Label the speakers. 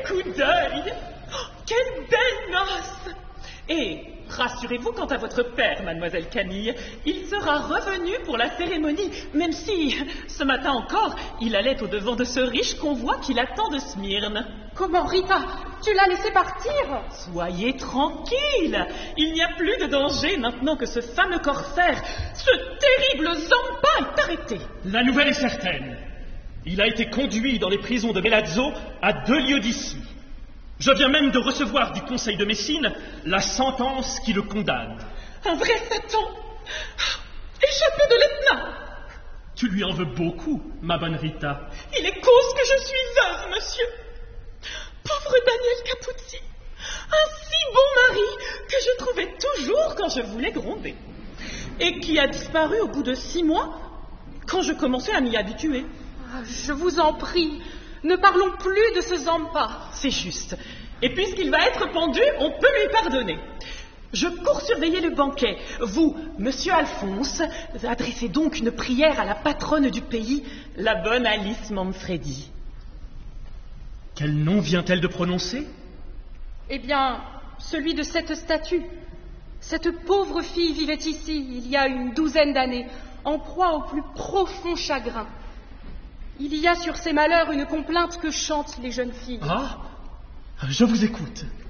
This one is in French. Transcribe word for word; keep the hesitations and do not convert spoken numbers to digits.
Speaker 1: coup d'œil! Oh, quelle belle noce! Et rassurez-vous quant à votre père, mademoiselle Camille. Il sera revenu pour la cérémonie, même si, ce matin encore, il allait au-devant de ce riche convoi qui l'attend de Smyrne.
Speaker 2: Comment, Rita? Tu l'as laissé partir?
Speaker 1: Soyez tranquille. Il n'y a plus de danger maintenant que ce fameux corsaire, ce terrible Zampa, est arrêté.
Speaker 3: La nouvelle est certaine. Il a été conduit dans les prisons de Melazzo à deux lieues d'ici. Je viens même de recevoir du Conseil de Messine la sentence qui le condamne.
Speaker 1: Un vrai Satan! Échappé de l'Etna!
Speaker 3: Tu lui en veux beaucoup, ma bonne Rita.
Speaker 1: Il est cause que je suis veuve, monsieur. Pauvre Daniel Capuzzi, un si bon mari que je trouvais toujours quand je voulais gronder, et qui a disparu au bout de six mois, quand je commençais à m'y habituer.
Speaker 2: Ah, je vous en prie, ne parlons plus de ce Zampa.
Speaker 1: C'est juste. Et puisqu'il va être pendu, on peut lui pardonner. Je cours surveiller le banquet. Vous, monsieur Alphonse, adressez donc une prière à la patronne du pays, la bonne Alice Manfredi.
Speaker 3: Quel nom vient-elle de prononcer?
Speaker 2: Eh bien, celui de cette statue. Cette pauvre fille vivait ici, il y a une douzaine d'années, en proie au plus profond chagrin. Il y a sur ses malheurs une complainte que chantent les jeunes filles.
Speaker 3: Ah, je vous écoute.